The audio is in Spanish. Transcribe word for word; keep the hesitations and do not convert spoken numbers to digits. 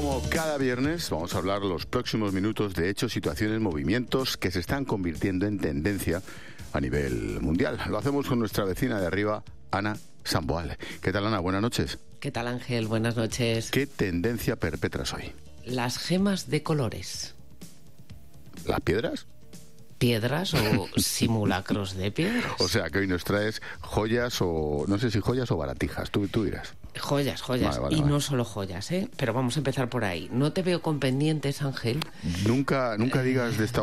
como cada viernes, vamos a hablar los próximos minutos de hechos, situaciones, movimientos que se están convirtiendo en tendencia a nivel mundial. Lo hacemos con nuestra vecina de arriba, Ana Samboal. ¿Qué tal, Ana? Buenas noches. ¿Qué tal, Ángel? Buenas noches. ¿Qué tendencia perpetras hoy? Las gemas de colores. ¿Las piedras? ¿Piedras o simulacros de piedras? O sea, que hoy nos traes joyas o... no sé si joyas o baratijas, tú, tú dirás. Joyas, joyas. Vale, vale, y vale. No solo joyas, ¿eh? Pero vamos a empezar por ahí. ¿No te veo con pendientes, Ángel? Nunca, nunca digas de esta